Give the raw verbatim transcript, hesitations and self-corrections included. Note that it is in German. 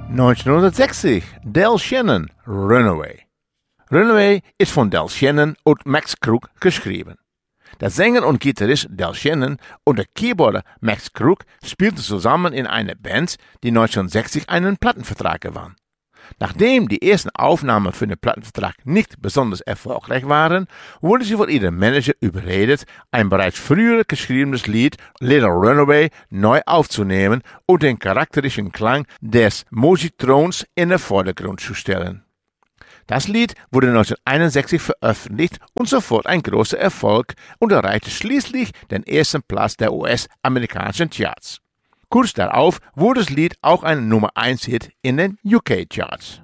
neunzehnhundertsechzig, Del Shannon, Runaway. Runaway ist von Del Shannon und Max Crook geschrieben. Der Sänger und Gitarrist Del Shannon und der Keyboarder Max Crook spielten zusammen in einer Band, die neunzehnhundertsechzig einen Plattenvertrag gewann. Nachdem die ersten Aufnahmen für den Plattenvertrag nicht besonders erfolgreich waren, wurde sie von ihrem Manager überredet, ein bereits früher geschriebenes Lied Little Runaway neu aufzunehmen und den charakteristischen Klang des Musikthrons in den Vordergrund zu stellen. Das Lied wurde neunzehnhunderteinundsechzig veröffentlicht und sofort ein großer Erfolg und erreichte schließlich den ersten Platz der U S-amerikanischen Charts. Kurz darauf wurde das Lied auch ein Nummer eins Hit in den U K-Charts.